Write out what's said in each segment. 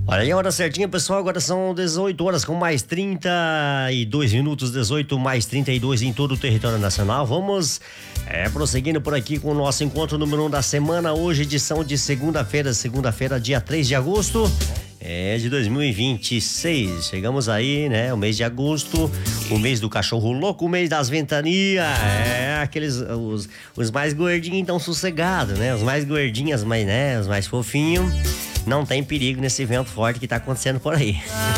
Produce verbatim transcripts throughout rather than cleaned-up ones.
Olha aí a hora certinha, pessoal, agora são dezoito horas com mais trinta e dois minutos, dezoito mais trinta e dois em todo o território nacional. Vamos é, prosseguindo por aqui com o nosso encontro número um da semana, hoje edição de segunda-feira, segunda-feira, dia três de agosto. É de dois mil e vinte e seis, chegamos aí, né? O mês de agosto, o mês do cachorro louco, o mês das ventanias, é, aqueles, os, os mais gordinhos estão sossegados, né? Os mais gordinhos, mas, né? Os mais fofinhos, não tem perigo nesse vento forte que tá acontecendo por aí.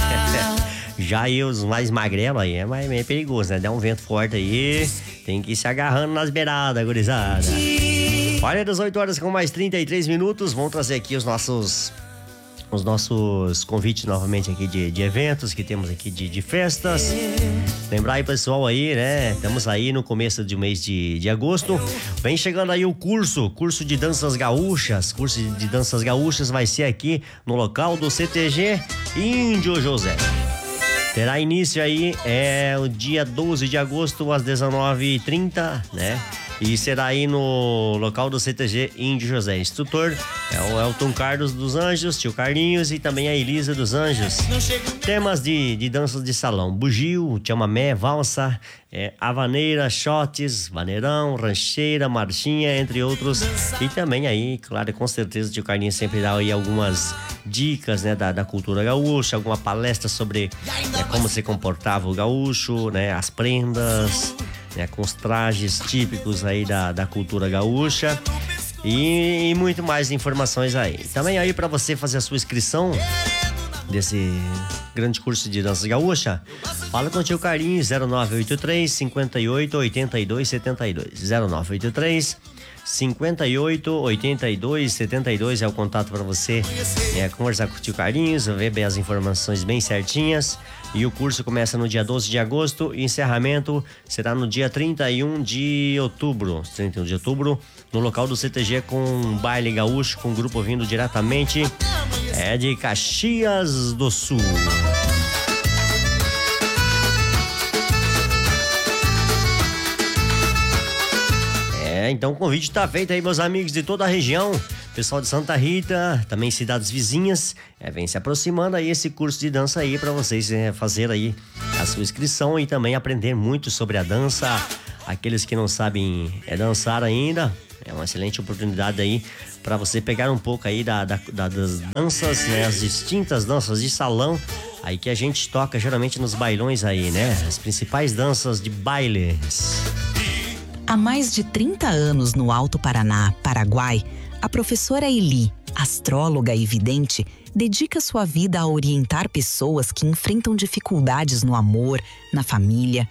Já aí os mais magrelos aí, é mais meio perigoso, né? Dá um vento forte aí, tem que ir se agarrando nas beiradas, gurizada. Olha, dezoito horas com mais trinta e três minutos, vamos trazer aqui os nossos... os nossos convites novamente aqui de, de eventos que temos aqui de, de festas. Lembrar aí, pessoal, aí, né? Estamos aí no começo do mês de, de agosto. Vem chegando aí o curso, curso de danças gaúchas. Curso de danças gaúchas vai ser aqui no local do C T G Índio José. Terá início aí é o dia doze de agosto às dezenove e trinta, né? E será aí no local do C T G Índio José. Instrutor é o Elton Carlos dos Anjos, tio Carlinhos e também a Elisa dos Anjos. Temas de, de danças de salão: bugio, chamamé, valsa, é, havaneira, shotes, vaneirão, rancheira, marchinha, entre outros. E também aí, claro, com certeza o tio Carlinhos sempre dá aí algumas dicas, né, da, da cultura gaúcha, alguma palestra sobre né, como se comportava o gaúcho, né, as prendas, né, com os trajes típicos aí da, da cultura gaúcha e, e muito mais informações aí. Também aí para você fazer a sua inscrição desse grande curso de dança gaúcha, fala com o tio Carlinhos, zero nove oito três, cinquenta e oito, oitenta e dois, setenta e dois, zero nove oito três, cinquenta e oito, oitenta e dois, setenta e dois é o contato para você é, conversar com o tio Carlinhos, ver bem as informações bem certinhas. E o curso começa no dia doze de agosto e encerramento será no dia trinta e um de outubro. trinta e um de outubro, no local do C T G, com um baile gaúcho, com um grupo vindo diretamente é de Caxias do Sul. É, então o convite está feito aí, meus amigos de toda a região. Pessoal de Santa Rita, também cidades vizinhas, é, vem se aproximando aí esse curso de dança aí para vocês é, fazer aí a sua inscrição e também aprender muito sobre a dança. Aqueles que não sabem é, dançar ainda, é uma excelente oportunidade aí para você pegar um pouco aí da, da, da, das danças, né, as distintas danças de salão aí que a gente toca geralmente nos bailões aí, né, as principais danças de bailes. Há mais de trinta anos no Alto Paraná, Paraguai, a professora Eli, astróloga e vidente, dedica sua vida a orientar pessoas que enfrentam dificuldades no amor, na família,